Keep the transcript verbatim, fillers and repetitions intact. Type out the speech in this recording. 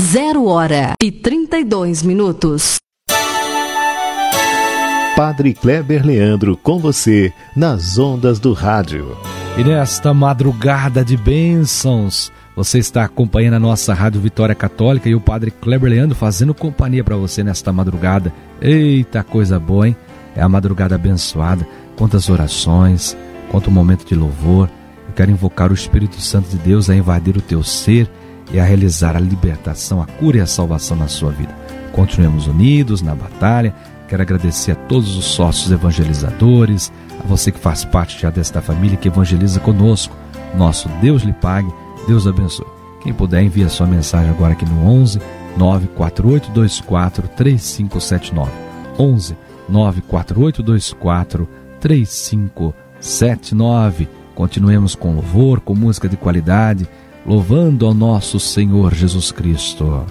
Zero hora e trinta e dois minutos. Padre Kleber Leandro com você nas ondas do rádio. E nesta madrugada de bênçãos, você está acompanhando a nossa Rádio Vitória Católica e o Padre Kleber Leandro fazendo companhia para você nesta madrugada. Eita, coisa boa, hein? É a madrugada abençoada. Quantas orações, quanto momento de louvor. Eu quero invocar o Espírito Santo de Deus a invadir o teu ser e a realizar a libertação, a cura e a salvação na sua vida. Continuemos unidos na batalha. Quero agradecer a todos os sócios evangelizadores, a você que faz parte já desta família que evangeliza conosco. Nosso Deus lhe pague, Deus abençoe. Quem puder, envia sua mensagem agora aqui no onze nove quatro oito dois quatro três cinco sete nove. onze nove quatro oito dois quatro três cinco sete nove. Continuemos com louvor, com música de qualidade, louvando ao nosso Senhor Jesus Cristo.